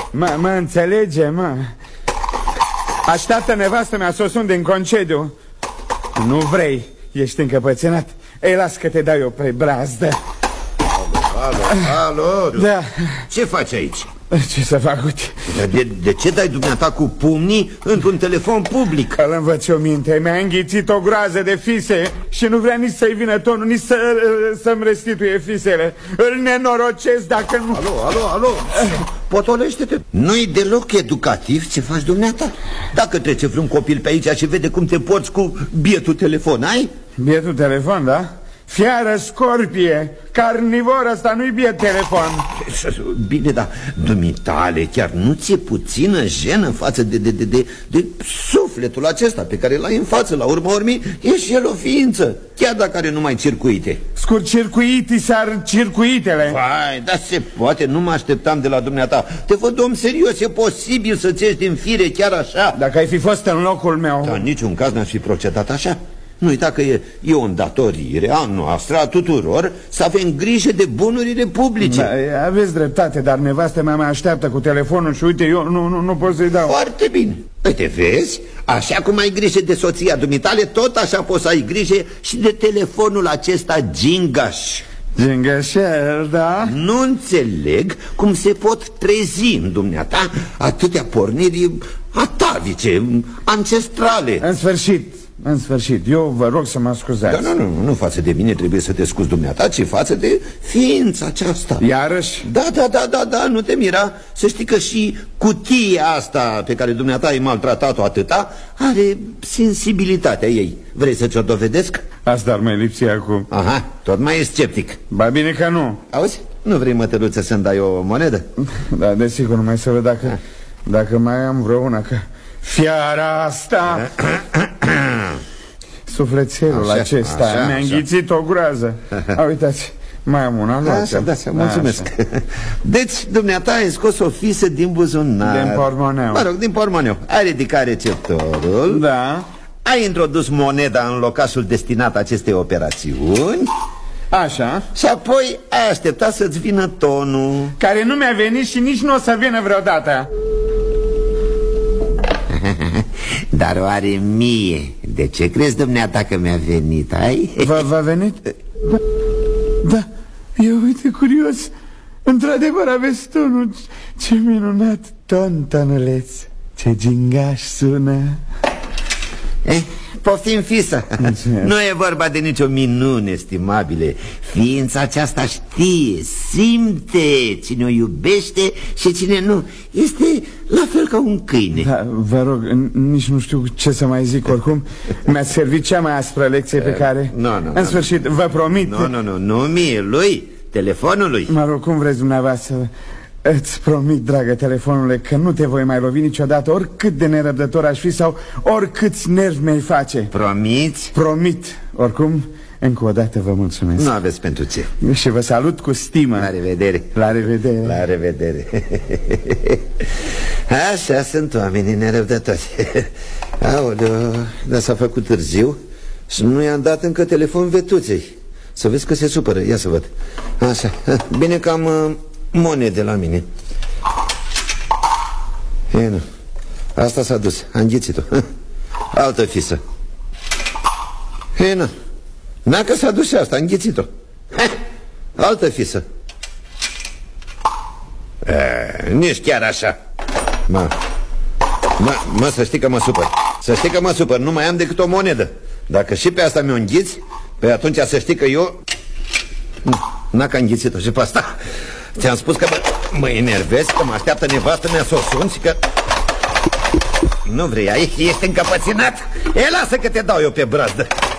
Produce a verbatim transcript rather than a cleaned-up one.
Mă, mă înțelege, mă. Așteaptă nevastă mea să o sun din concediu. Nu vrei, ești încăpățânat. Ei, las că te dau eu pe brazdă. Alo, alo, alo. Da. Ce faci aici? Ce să fac, uite? De, de ce dai dumneata cu pumnii într-un telefon public? Îl învăț o minte, mi-a înghițit o groază de fise și nu vrea nici să-i vină tonul, nici să, să-mi restituie fisele. Îl nenorocesc dacă nu... Alo, alo, alo, potolește-te. Nu-i deloc educativ ce faci dumneata. Dacă trece vreun copil pe aici și vede cum te porți cu bietul telefon, ai? Bietul telefon, da? Fiară scorpie, carnivor, ăsta nu-i biet telefon. Bine, dar dumitale, chiar nu ți-e puțină jenă față de, de, de, de, de sufletul acesta pe care l-ai în față? La urma urmii, e și el o ființă, chiar dacă are numai circuite. Scurt-circuitii s-ar circuitele. Vai, dar se poate, nu mă așteptam de la dumneata. Te văd om serios, e posibil să-ți ieși din fire chiar așa? Dacă ai fi fost în locul meu... Dar în niciun caz n-aș fi procedat așa. Nu uita că e, e o îndatorire a noastră, a tuturor, să avem grijă de bunurile publice. Da, aveți dreptate, dar nevastă mea mă așteaptă cu telefonul și uite, eu nu, nu, nu pot să-i dau. Foarte bine. Uite, vezi? Așa cum ai grijă de soția dumitale, tot așa poți să ai grijă și de telefonul acesta gingaș. Gingașel, da? Nu înțeleg cum se pot trezi în dumneata atâtea porniri atavice, ancestrale. În sfârșit. În sfârșit, eu vă rog să mă scuzați. Da, nu, nu, nu față de mine trebuie să te scuzi dumneata, ci față de ființa aceasta. Iarăși? Da, da, da, da, da, nu te mira. Să știi că și cutia asta pe care dumneata ai maltratat-o atâta are sensibilitatea ei. Vrei să ți-o dovedesc? Asta ar mai lipsi acum. Aha, tot mai e sceptic. Ba bine că nu. Auzi? Nu vrei, mătăluță, să-mi dai o monedă? Da, desigur, numai să văd dacă, dacă mai am vreuna, că fiara asta... Sufletelul așa, acesta mi-a înghițit o groază. A, uitați, mai am una. Da, așa, da, așa, mulțumesc. Așa. Deci, dumneata ai scos o fisă din buzunar. Din pormoneu. Mă rog, din pormoneu. Ai ridicat receptorul. Da. Ai introdus moneda în locașul destinat acestei operațiuni. Așa. Și apoi ai așteptat să-ți vină tonul, care nu mi-a venit și nici nu o să vină vreodată. Dar oare mie, de ce crezi dumneata că mi-a venit, ai? V-a venit? Da, da, eu uite curios. Într-adevăr aveți tonul. Ce minunat ton, tonuleț. Ce gingaș sună. Eh, poftim, fisă. Nu e vorba de nicio minune, estimabile. Ființa aceasta știe, simte cine o iubește și cine nu. Este la fel ca un câine. Da, vă rog, nici nu știu ce să mai zic. Oricum, mi-ați servit cea mai aspră lecție pe care... Nu, nu, în sfârșit, vă promit. Nu, nu, nu, nu mie, lui, telefonului. Mă rog, cum vreți dumneavoastră. Îți promit, dragă telefonule, că nu te voi mai lovi niciodată, oricât de nerăbdător aș fi sau oricâți nervi mi-ai face. Promiți? Promit. Oricum, încă o dată vă mulțumesc. Nu aveți pentru ce. Și vă salut cu stimă. La revedere. La revedere. La revedere. Așa sunt oamenii nerăbdători. Aoleu, dar s-a făcut târziu și nu i-am dat încă telefon vetuței. Să vezi că se supără, ia să văd. Așa, bine că am uh, monede la mine. E, nu. Asta s-a dus, a înghițit-o. Altă fisă. E, nu. N-a că s-a dus și asta, a înghițit-o. Altă fisă. E, nici chiar așa. Mă, mă, mă, să știi că mă supăr. Să știi că mă supăr, nu mai am decât o monedă. Dacă și pe asta mi-o înghiți, pe atunci să știi că eu... N-a că înghițit-o și pe asta. Ți-am spus că mă, mă enervez, că mă așteaptă nevastă mea să o sun și că... Nu vrei, aici ești încăpățânat? E, lasă că te dau eu pe brazdă.